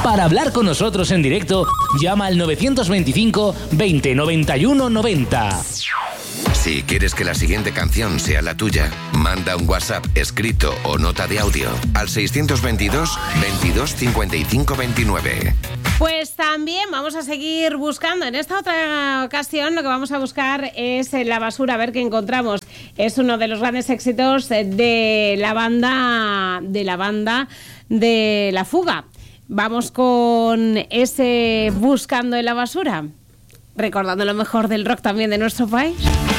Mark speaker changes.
Speaker 1: Para hablar con nosotros en directo, llama al 925 20 91 90.
Speaker 2: Si quieres que la siguiente canción sea la tuya, manda un WhatsApp escrito o nota de audio al 622 22 55 29.
Speaker 3: Pues también vamos a seguir buscando. En esta otra ocasión lo que vamos a buscar es en la basura, a ver qué encontramos. Es uno de los grandes éxitos de la banda de La Fuga. Vamos con ese Buscando en la basura, recordando lo mejor del rock también de nuestro país.